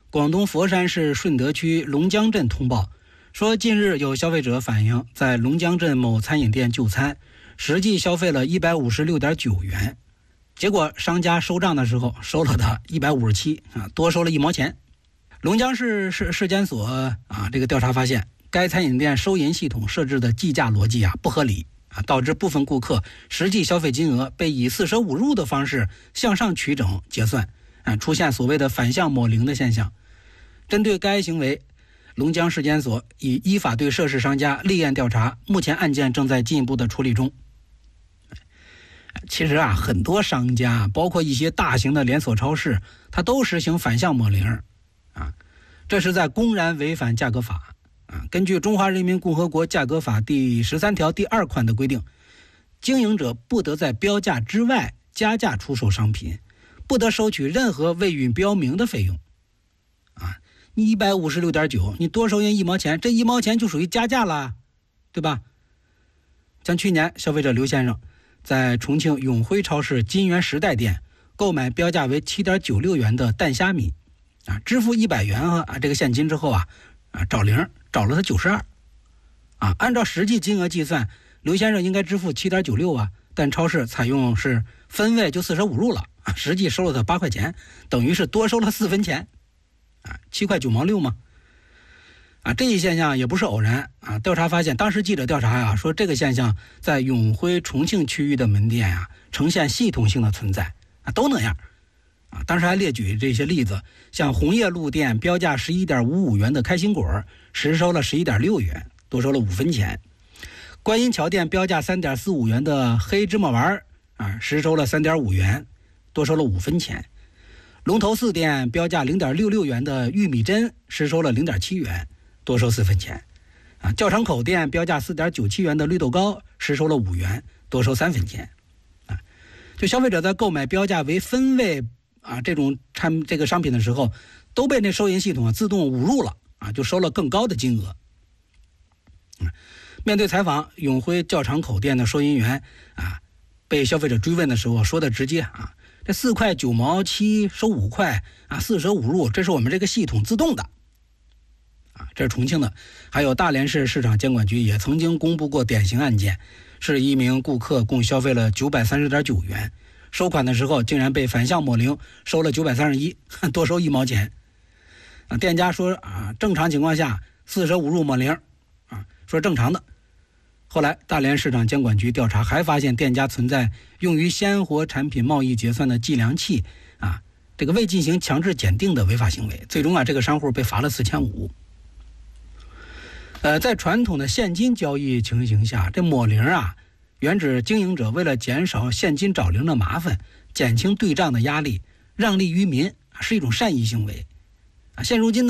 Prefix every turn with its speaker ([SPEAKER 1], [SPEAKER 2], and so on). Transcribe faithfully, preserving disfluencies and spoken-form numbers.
[SPEAKER 1] 广东佛山市顺德区龙江镇通报说，近日有消费者反映在龙江镇某餐饮店就餐，实际消费了一百五十六点九元，结果商家收账的时候收了他一百五十七啊，多收了一毛钱。龙江市市市监所啊，这个调查发现，该餐饮店收银系统设置的计价逻辑啊不合理啊，导致部分顾客实际消费金额被以四舍五入的方式向上取整结算啊，出现所谓的反向抹零的现象。针对该行为，龙江市监所已依法对涉事商家立案调查，目前案件正在进一步的处理中。其实啊，很多商家，包括一些大型的连锁超市，它都实行反向抹零啊，这是在公然违反价格法啊。根据《中华人民共和国价格法》第十三条第二款的规定，经营者不得在标价之外加价出售商品，不得收取任何未予标明的费用啊。你一百五十六点九，你多收人一毛钱，这一毛钱就属于加价了，对吧？像去年消费者刘先生在重庆永辉超市金源时代店购买标价为七点九六元的蛋虾米啊，支付一百元啊这个现金之后啊啊找零找了他九十二啊，按照实际金额计算，刘先生应该支付七点九六啊，但超市采用是分位就四舍五入了啊，实际收了他八块钱，等于是多收了四分钱啊，七块九毛六嘛。啊，这一现象也不是偶然啊！调查发现，当时记者调查呀、啊，说这个现象在永辉重庆区域的门店呀、啊，呈现系统性的存在啊，都那样啊。当时还列举这些例子，像红叶路店标价十一点五五元的开心果，实收了十一点六元，多收了五分钱；观音桥店标价三点四五元的黑芝麻丸啊，实收了三点五元，多收了五分钱；龙头寺店标价零点六六元的玉米针，实收了零点七元。多收四分钱，啊，教场口店标价四点九七元的绿豆糕实收了五元，多收三分钱，啊，就消费者在购买标价为分位啊这种产这个商品的时候，都被那收银系统啊自动误入了啊，就收了更高的金额。啊，面对采访，永辉教场口店的收银员啊，被消费者追问的时候说的直接啊，这四块九毛七收五块啊，四舍五入，这是我们这个系统自动的。这是重庆的，还有大连市市场监管局也曾经公布过典型案件，是一名顾客共消费了九百三十点九元，收款的时候竟然被反向抹零，收了九百三十一，多收一毛钱。啊，店家说啊，正常情况下四舍五入抹零，啊，说正常的。后来大连市场监管局调查，还发现店家存在用于鲜活产品贸易结算的计量器啊，这个未进行强制检定的违法行为，最终啊，这个商户被罚了四千五。呃，在传统的现金交易情形下，这抹零啊，原指经营者为了减少现金找零的麻烦，减轻对账的压力，让利于民，是一种善意行为。啊，现如今呢？